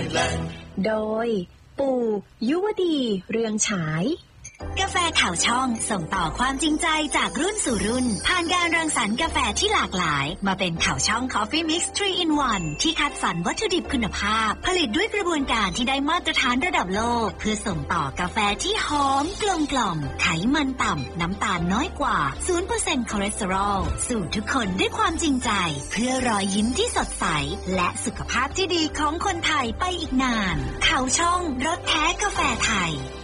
Thailand โดยปู่ยุวดีเรืองฉายกาแฟข่าวช่องส่งต่อความจริงใจจากรุ่นสู่รุ่นผ่านการรังสรรค์กาแฟที่หลากหลายมาเป็นข่าวช่อง Coffee Mix 3 in 1 ที่คัดสรรวัตถุดิบคุณภาพผลิตด้วยกระบวนการที่ได้มาตรฐานระดับโลกเพื่อส่งต่อกาแฟที่หอมกลมกล่อมไขมันต่ำน้ำตาลน้อยกว่า 0% คอเลสเตอรอลสู่ทุกคนด้วยความจริงใจเพื่อรอยยิ้มที่สดใสและสุขภาพที่ดีของคนไทยไปอีกนานข่าวช่องรสแท้กาแฟไทย